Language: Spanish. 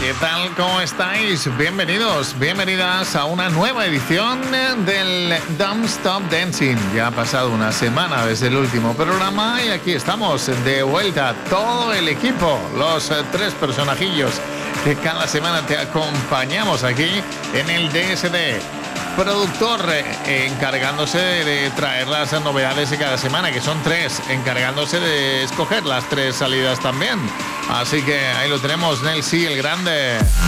¿Qué tal? ¿Cómo estáis? Bienvenidos, bienvenidas a una nueva edición del Don't Stop Dancing. Ya ha pasado una semana desde el último programa y aquí estamos de vuelta, todo el equipo, los tres personajillos que cada semana te acompañamos aquí en el DSD. Productor encargándose de traer las novedades de cada semana, que son tres, encargándose de escoger las tres salidas también. Así que ahí lo tenemos, Nelsi el Grande.